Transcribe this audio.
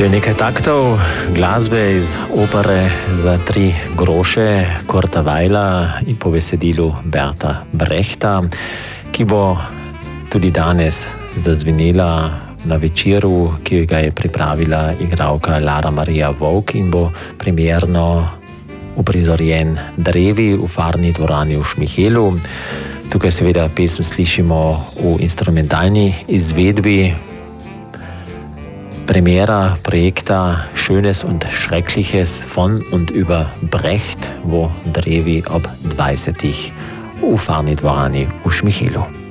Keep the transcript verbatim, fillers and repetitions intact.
To je nekaj taktov glasbe iz opere za tri groše Kurta Weila in po besedilu Berta Brechta, ki bo tudi danes zazvenela na večeru, ki ga je pripravila igralka Lara Marija Vovk in bo premierno uprizorjen drevi v farni dvorani v Šmihelu. Tukaj seveda pesem slišimo v instrumentalni izvedbi. Premiere Projekta Schönes und Schreckliches von und über Brecht, wo drevi ob dvajsetih v farni dvorani v Šmihelu.